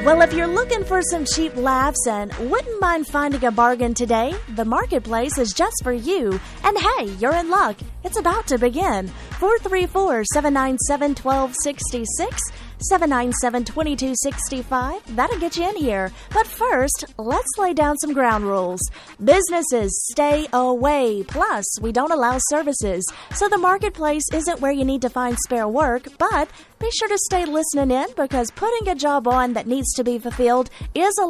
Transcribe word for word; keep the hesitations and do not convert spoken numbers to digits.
Well, if you're looking for some cheap laughs and wouldn't mind finding a bargain today, the Marketplace is just for you. And hey, you're in luck. It's about to begin. four three four, seven nine seven, one two six six, seven nine seven, two two six five. That'll get you in here. But first, let's lay down some ground rules. Businesses stay away. Plus, we don't allow services. So the Marketplace isn't where you need to find spare work, but be sure to stay listening in because putting a job on that needs to be fulfilled is a